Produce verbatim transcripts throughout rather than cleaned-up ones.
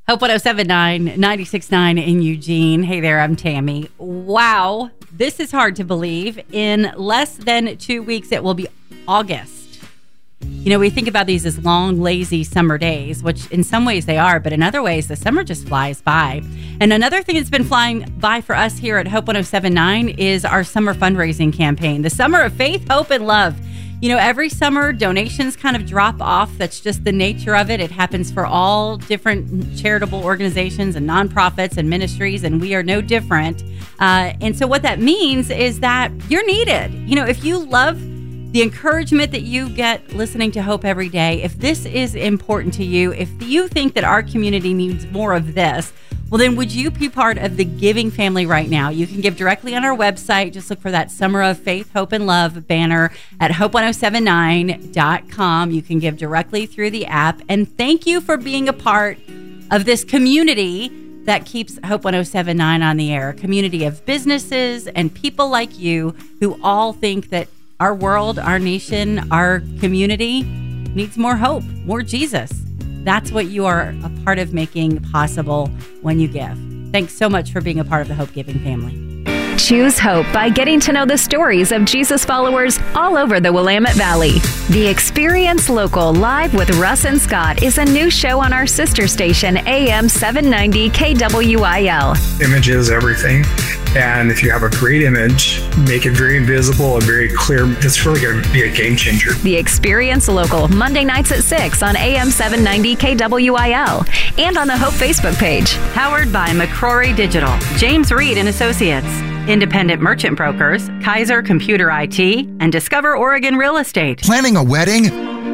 Hope one oh seven point nine, ninety-six point nine in Eugene. Hey there, I'm Tammy. Wow, this is hard to believe. In less than two weeks, it will be August. You know, we think about these as long, lazy summer days, which in some ways they are, but in other ways, the summer just flies by. And another thing that's been flying by for us here at Hope one oh seven point nine is our summer fundraising campaign, the Summer of Faith, Hope, and Love. You know, every summer, donations kind of drop off. That's just the nature of it. It happens for all different charitable organizations and nonprofits and ministries, and we are no different. Uh, and so what that means is that you're needed. You know, if you love the encouragement that you get listening to Hope every day, if this is important to you, if you think that our community needs more of this, well, then would you be part of the giving family right now? You can give directly on our website. Just look for that Summer of Faith, Hope, and Love banner at hope one oh seven nine dot com. You can give directly through the app. And thank you for being a part of this community that keeps Hope one oh seven point nine on the air. A community of businesses and people like you who all think that our world, our nation, our community needs more hope, more Jesus. That's what you are a part of making possible when you give. Thanks so much for being a part of the Hope Giving family. Choose hope by getting to know the stories of Jesus followers all over the Willamette Valley. The Experience Local Live with Russ and Scott is a new show on our sister station, A M seven ninety K W I L. Image is everything. And if you have a great image, make it very visible and very clear. It's really going to be a game changer. The Experience Local, Monday nights at six on A M seven ninety K W I L and on the Hope Facebook page. Powered by McCrory Digital, James Reed and Associates, Independent Merchant Brokers, Kaiser Computer I T, and Discover Oregon Real Estate. Planning a wedding?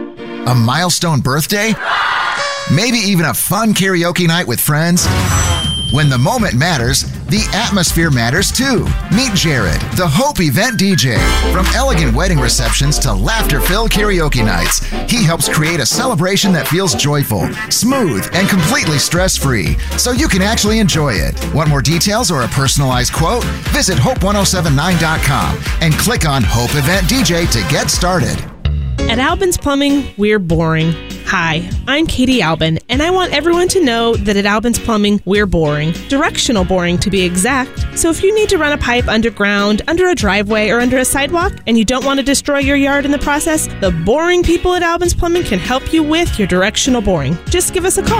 A milestone birthday? Maybe even a fun karaoke night with friends? When the moment matters, the atmosphere matters too. Meet Jared, the Hope event D J. From elegant wedding receptions to laughter-filled karaoke nights, he helps create a celebration that feels joyful, smooth, and completely stress-free, so you can actually enjoy it. Want more details or a personalized quote? Visit hope one oh seven nine dot com and click on Hope Event D J to get started. At Albin's Plumbing, we're boring. Hi, I'm Katie Albin, and I want everyone to know that at Albin's Plumbing, we're boring. Directional boring, to be exact. So if you need to run a pipe underground, under a driveway, or under a sidewalk, and you don't want to destroy your yard in the process, the boring people at Albin's Plumbing can help you with your directional boring. Just give us a call.